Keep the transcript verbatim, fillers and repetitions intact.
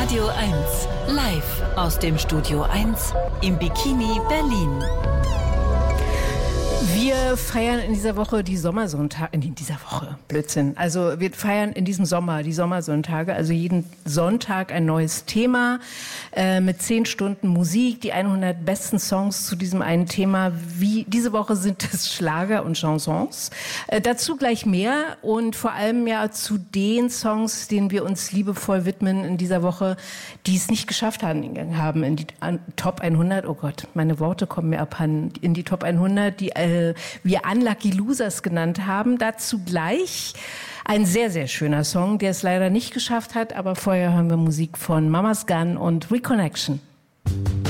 Radio eins, live aus dem Studio eins im Bikini Berlin. Wir feiern in dieser Woche die Sommersonntage, in dieser Woche, Blödsinn. Also wir feiern in diesem Sommer die Sommersonntage, also jeden Sonntag ein neues Thema äh, mit zehn Stunden Musik, die hundert besten Songs zu diesem einen Thema. Wie diese Woche sind es Schlager und Chansons. Äh, dazu gleich mehr und vor allem ja zu den Songs, denen wir uns liebevoll widmen in dieser Woche, die es nicht geschafft haben, haben in die an, Top hundert. Oh Gott, meine Worte kommen mir abhanden. In die Top hundert, die äh, wir Unlucky Losers genannt haben. Dazu gleich ein sehr, sehr schöner Song, der es leider nicht geschafft hat. Aber vorher hören wir Musik von Mama's Gun und Reconnection.